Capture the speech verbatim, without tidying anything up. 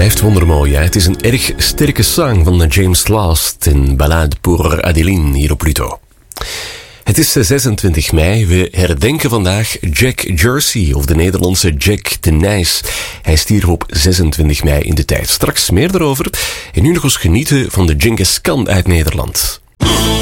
Blijft wondermooi, hè? Het is een erg sterke song van James Last in Ballade pour Adeline hier op Pluto. Het is zesentwintig mei. We herdenken vandaag Jack Jersey, of de Nederlandse Jack de Nijs. Hij stierf op zesentwintig mei in de tijd. Straks meer erover. En nu nog eens genieten van de Genghis Khan uit Nederland.